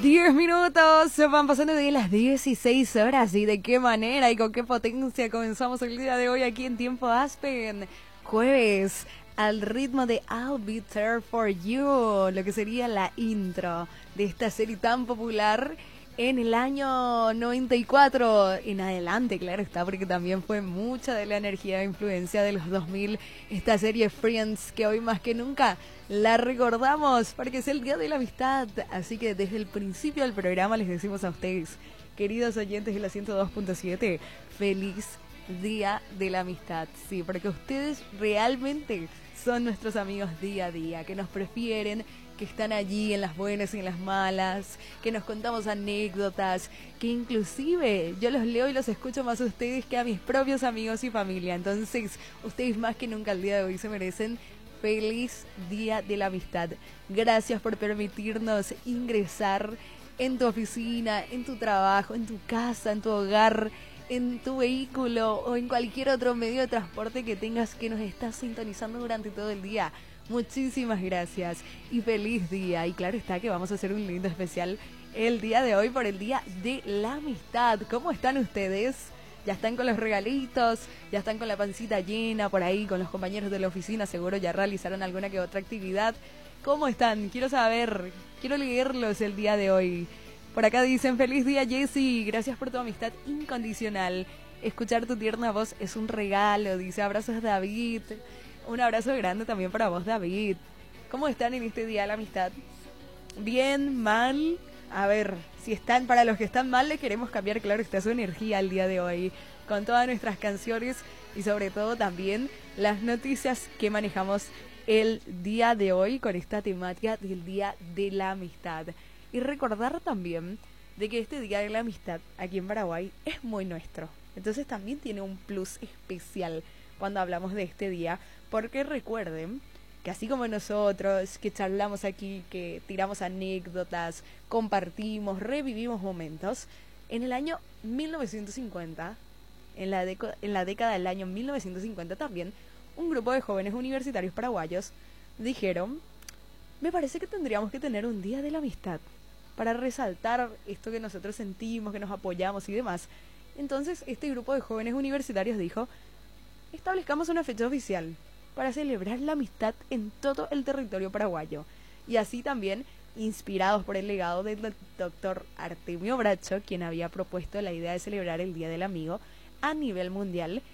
10 minutos, van pasando de las 16 horas y de qué manera y con qué potencia comenzamos el día de hoy aquí en Tiempo Aspen, jueves, al ritmo de I'll Be There For You, lo que sería la intro de esta serie tan popular en el año 94 en adelante, claro está, porque también fue mucha de la energía e influencia de los 2000, esta serie Friends, que hoy más que nunca la recordamos, porque es el Día de la Amistad, así que desde el principio del programa les decimos a ustedes, queridos oyentes de la 102.7, feliz Día de la Amistad, sí, porque ustedes realmente son nuestros amigos día a día, que nos prefieren, que están allí en las buenas y en las malas, que nos contamos anécdotas, que inclusive yo los leo y los escucho más a ustedes que a mis propios amigos y familia. Entonces, ustedes más que nunca el día de hoy se merecen feliz Día de la Amistad. Gracias por permitirnos ingresar en tu oficina, en tu trabajo, en tu casa, en tu hogar, en tu vehículo o en cualquier otro medio de transporte que tengas que nos estás sintonizando durante todo el día. Muchísimas gracias y feliz día. Y claro está que vamos a hacer un lindo especial el día de hoy por el Día de la Amistad. ¿Cómo están ustedes? ¿Ya están con los regalitos? ¿Ya están con la pancita llena por ahí con los compañeros de la oficina? Seguro ya realizaron alguna que otra actividad. ¿Cómo están? Quiero saber, quiero leerlos el día de hoy. Por acá dicen, feliz día Jessy, gracias por tu amistad incondicional. Escuchar tu tierna voz es un regalo, dice, abrazos David. Un abrazo grande también para vos, David. ¿Cómo están en este Día de la Amistad? ¿Bien? ¿Mal? A ver, si están, para los que están mal, le queremos cambiar, claro, está su energía el día de hoy, con todas nuestras canciones y sobre todo también las noticias que manejamos el día de hoy con esta temática del Día de la Amistad. Y recordar también de que este Día de la Amistad aquí en Paraguay es muy nuestro. Entonces también tiene un plus especial cuando hablamos de este día, porque recuerden que así como nosotros, que charlamos aquí, que tiramos anécdotas, compartimos, revivimos momentos, en el año 1950, en la década del año 1950 también, un grupo de jóvenes universitarios paraguayos dijeron, me parece que tendríamos que tener un Día de la Amistad para resaltar esto que nosotros sentimos, que nos apoyamos y demás. Entonces este grupo de jóvenes universitarios dijo, establezcamos una fecha oficial para celebrar la amistad en todo el territorio paraguayo. Y así también, inspirados por el legado del doctor Artemio Bracho, quien había propuesto la idea de celebrar el Día del Amigo a nivel mundial,